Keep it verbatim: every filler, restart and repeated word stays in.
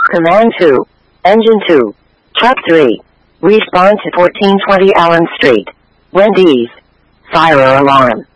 Command two. Engine two. Truck three. Respond to fourteen twenty Allen Street. Wendy's. Fire alarm.